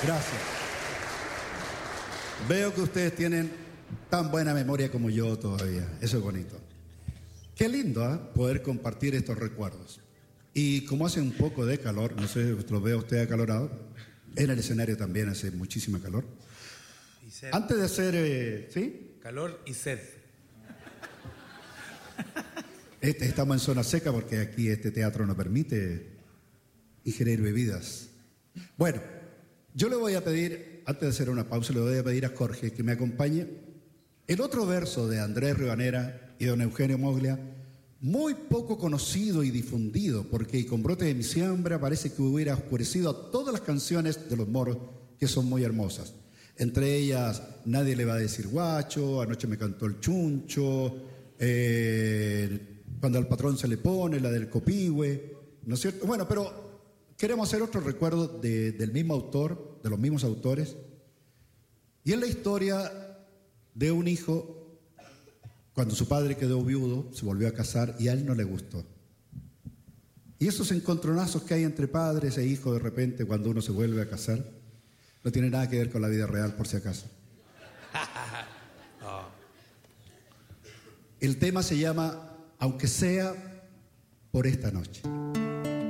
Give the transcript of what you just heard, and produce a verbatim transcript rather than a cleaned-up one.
Gracias. Veo que ustedes tienen tan buena memoria como yo todavía. Eso es bonito. Qué lindo, ¿eh? Poder compartir estos recuerdos. Y como hace un poco de calor, no sé, lo veo usted acalorado, en el escenario también hace muchísima calor. Y sed. Antes de hacer, eh, ¿sí? Calor y sed. Este, estamos en zona seca porque aquí este teatro no permite ingerir bebidas. Bueno, yo le voy a pedir, antes de hacer una pausa, le voy a pedir a Jorge que me acompañe. El otro verso de Andrés Ribanera y don Eugenio Moglia, muy poco conocido y difundido, porque con Brote de mi siembra parece que hubiera oscurecido a todas las canciones de los moros, que son muy hermosas. Entre ellas, Nadie le va a decir guacho, Anoche me cantó el chuncho, eh, Cuando al patrón se le pone, la del copihue, ¿no es cierto? Bueno, pero queremos hacer otro recuerdo de, del mismo autor, de los mismos autores, y es la historia de un hijo. Cuando su padre quedó viudo, se volvió a casar y a él no le gustó. Y esos encontronazos que hay entre padres e hijos de repente cuando uno se vuelve a casar, no tiene nada que ver con la vida real, por si acaso. Oh. El tema se llama Aunque sea por esta noche.